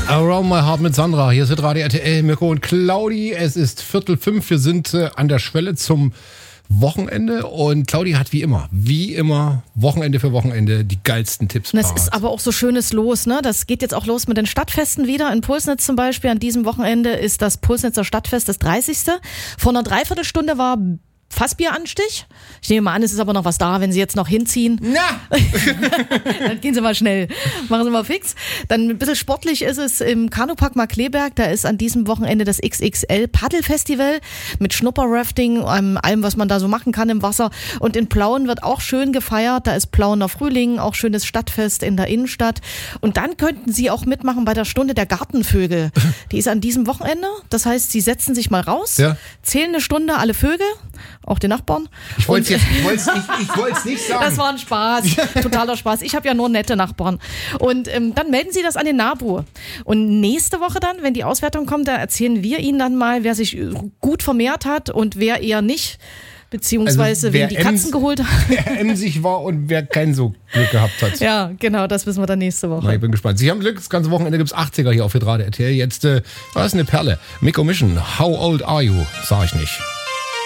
Around My Heart mit Sandra. Hier ist Radio RTL, Mirko und Claudi. Es ist 4:45. Wir sind an der Schwelle zum Wochenende und Claudi hat wie immer, Wochenende für Wochenende die geilsten Tipps parat. Das ist aber auch so schönes Los, ne? Das geht jetzt auch los mit den Stadtfesten wieder. In Pulsnitz zum Beispiel, an diesem Wochenende ist das Pulsnitzer Stadtfest, das 30. Vor einer Dreiviertelstunde war Fassbieranstich. Ich nehme mal an, es ist aber noch was da, wenn Sie jetzt noch hinziehen. Na! Dann gehen Sie mal schnell. Machen Sie mal fix. Dann ein bisschen sportlich ist es im Kanupark Markkleeberg. Da ist an diesem Wochenende das XXL Paddelfestival mit Schnupperrafting, allem, was man da so machen kann im Wasser. Und in Plauen wird auch schön gefeiert. Da ist Plauener Frühling, auch schönes Stadtfest in der Innenstadt. Und dann könnten Sie auch mitmachen bei der Stunde der Gartenvögel. Die ist an diesem Wochenende. Das heißt, Sie setzen sich mal raus, zählen eine Stunde alle Vögel, auch die Nachbarn. Ich wollte es nicht sagen. Das war ein Spaß, totaler Spaß. Ich habe ja nur nette Nachbarn. Und dann melden Sie das an den NABU. Und nächste Woche dann, wenn die Auswertung kommt, da erzählen wir Ihnen dann mal, wer sich gut vermehrt hat und wer eher nicht. Beziehungsweise wen die Katzen geholt haben. Wer emsig war und wer kein so Glück gehabt hat. Ja, genau, das wissen wir dann nächste Woche. Na, ich bin gespannt. Sie haben Glück, das ganze Wochenende gibt es 80er hier auf Radio RTL. Jetzt, was ist eine Perle? Mikko Mission, How Old Are You? Sag ich nicht.